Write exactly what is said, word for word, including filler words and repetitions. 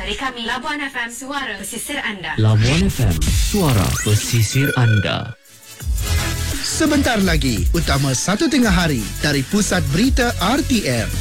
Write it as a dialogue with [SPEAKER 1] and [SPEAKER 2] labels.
[SPEAKER 1] Dari kami, Labuan F M, suara pesisir anda.
[SPEAKER 2] Labuan F M, suara pesisir anda.
[SPEAKER 3] Sebentar lagi, utama satu tengah hari dari Pusat Berita R T M.